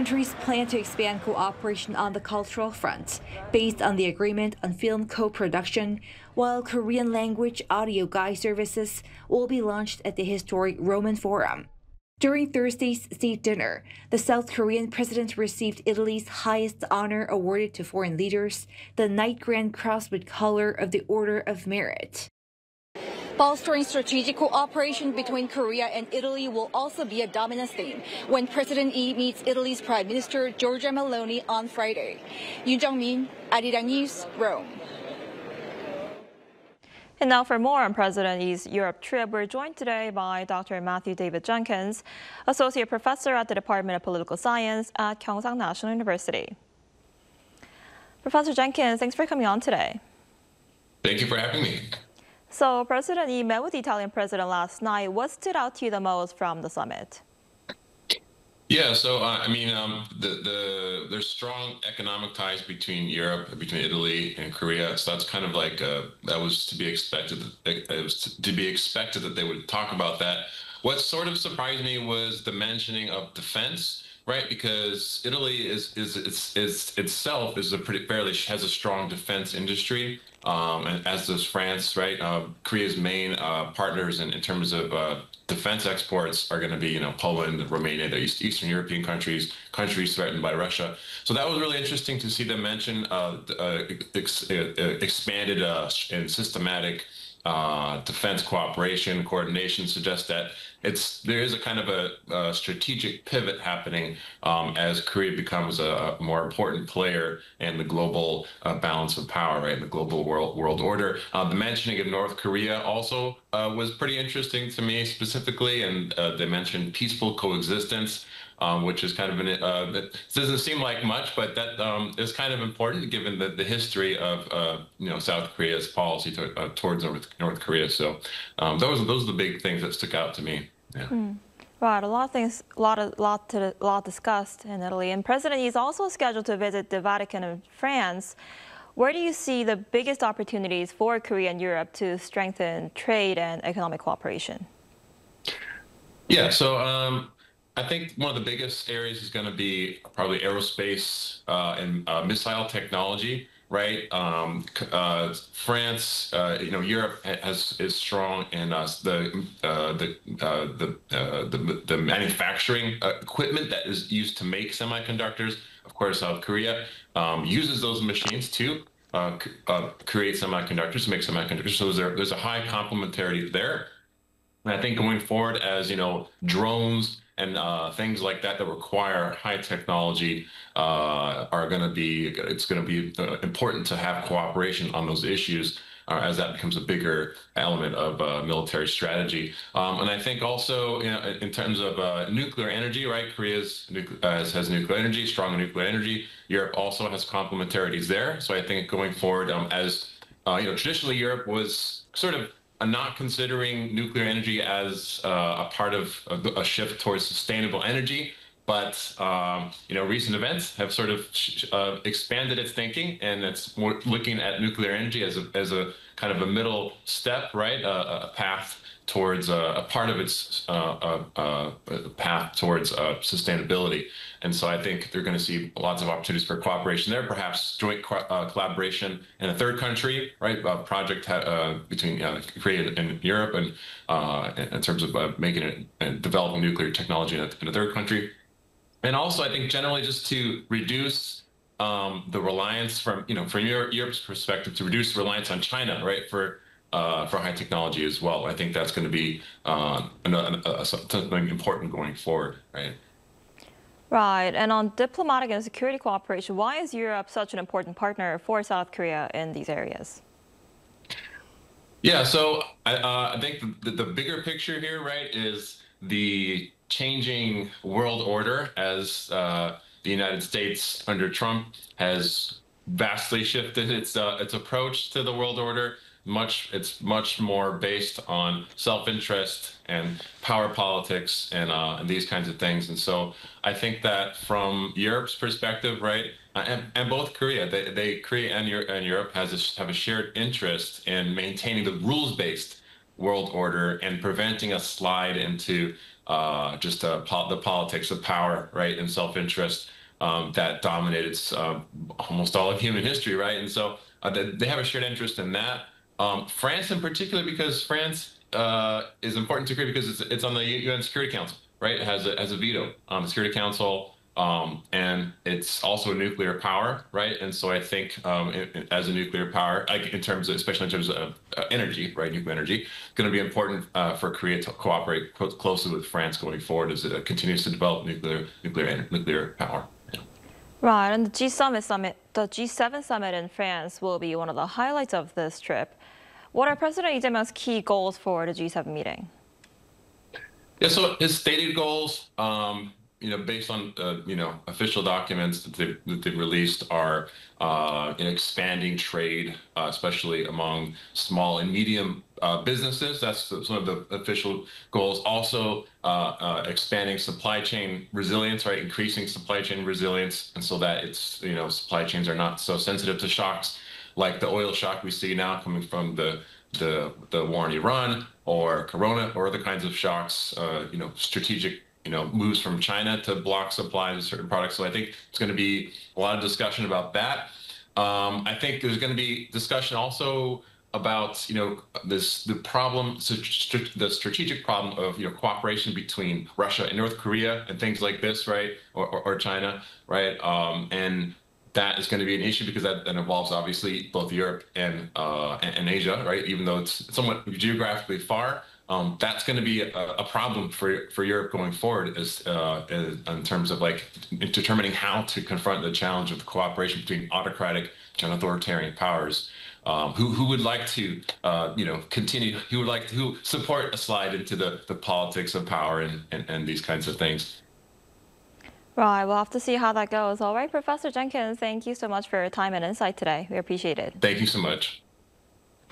countries plan to expand cooperation on the cultural front, based on the agreement on film co-production, while Korean language audio guide services will be launched at the historic Roman Forum. During Thursday's state dinner, the South Korean president received Italy's highest honor awarded to foreign leaders, the Knight Grand Cross with Color of the Order of Merit. Bolstering strategic cooperation between Korea and Italy will also be a dominant theme when President Lee meets Italy's Prime Minister Giorgia Meloni on Friday. Yoon Jung-min, Arirang News, Rome. And now for more on President Lee's Europe trip, we're joined today by Dr. Matthew David Jenkins, Associate Professor at the Department of Political Science at Gyeongsang National University. Professor Jenkins, thanks for coming on today. Thank you for having me. So President Lee met with the Italian president last night. What stood out to you the most from the summit? Yeah, so there's strong economic ties between Europe, between Italy and Korea. So that's kind of like that was to be expected. It was to be expected that they would talk about that. What sort of surprised me was the mentioning of defense, right? Because Italy itself is has a strong defense industry, and as does France, right? Korea's main partners in terms of defense exports are going to be, Poland, Romania, the Eastern European countries threatened by Russia. So that was really interesting to see them mention expanded and systematic defense cooperation, coordination. Suggests that there is a kind of a strategic pivot happening as Korea becomes a more important player in the global balance of power, right, in the global world order. The mentioning of North Korea also was pretty interesting to me specifically, and they mentioned peaceful coexistence, which is kind of it doesn't seem like much, but that is kind of important given the history of South Korea's policy towards North Korea. So those are the big things that stuck out to me. Yeah. Right, a lot of things, a lot discussed in Italy, and President Lee is also scheduled to visit the Vatican and France. Where do you see the biggest opportunities for Korea and Europe to strengthen trade and economic cooperation? Yeah, so I think one of the biggest areas is going to be probably aerospace and missile technology, right? France, Europe is strong in the manufacturing equipment that is used to make semiconductors. Of course, South Korea uses those machines to create semiconductors, to make semiconductors. So there's a high complementarity there. And I think going forward, as drones and things like that require high technology it's going to be important to have cooperation on those issues as that becomes a bigger element of military strategy. And I think also, in terms of nuclear energy, right? Korea has nuclear energy, strong nuclear energy. Europe also has complementarities there. So I think going forward, traditionally Europe was sort of not considering nuclear energy as a part of a shift towards sustainable energy. But, recent events have sort of expanded its thinking, and it's more looking at nuclear energy as a kind of a middle step, right? A path towards a part of its path towards sustainability. And so I think they're going to see lots of opportunities for cooperation there, perhaps joint collaboration in a third country, right? A project between Korea and Europe, and in terms of making it and developing nuclear technology in a third country. And also, I think generally just to reduce the reliance from Europe's perspective, to reduce reliance on China, right, for high technology as well. I think that's going to be something important going forward, right? Right, and on diplomatic and security cooperation, why is Europe such an important partner for South Korea in these areas? Yeah, so I think the bigger picture here, right, is the changing world order as the United States under Trump has vastly shifted its approach to the world order. It's much more based on self-interest and power politics and these kinds of things. And so I think that from Europe's perspective, right, and both Korea, Korea and Europe have a shared interest in maintaining the rules-based world order and preventing a slide into the politics of power, right, and self-interest that dominated almost all of human history, right? And so they have a shared interest in that. France, in particular, because France is important to Korea because it's on the UN Security Council, right? It has a veto on the Security Council, and it's also a nuclear power, right? And so I think as a nuclear power, like especially in terms of energy, right, nuclear energy, going to be important for Korea to cooperate closely with France going forward as it continues to develop nuclear power. Yeah. Right, and the the G7 summit in France will be one of the highlights of this trip. What are President Lee Jae-myung's key goals for the G7 meeting? Yeah, so his stated goals, based on official documents that they've released, are expanding trade, especially among small and medium businesses. That's some of the official goals. Also, expanding supply chain resilience, right? Increasing supply chain resilience, and so that supply chains are not so sensitive to shocks like the oil shock we see now coming from the war in Iran or Corona or other kinds of shocks. Strategic moves from China to block supplies of certain products. So I think it's going to be a lot of discussion about that. I think there's going to be discussion also about the strategic problem of cooperation between Russia and North Korea and things like this, right, or China, right, and that is going to be an issue because that involves obviously both Europe and Asia, right? Even though it's somewhat geographically far, that's going to be a problem for Europe going forward, in terms of determining how to confront the challenge of cooperation between autocratic and authoritarian powers. Who would like to continue? Who support a slide into the politics of power and these kinds of things. Right, we'll have to see how that goes. All right, Professor Jenkins, thank you so much for your time and insight today. We appreciate it. Thank you so much.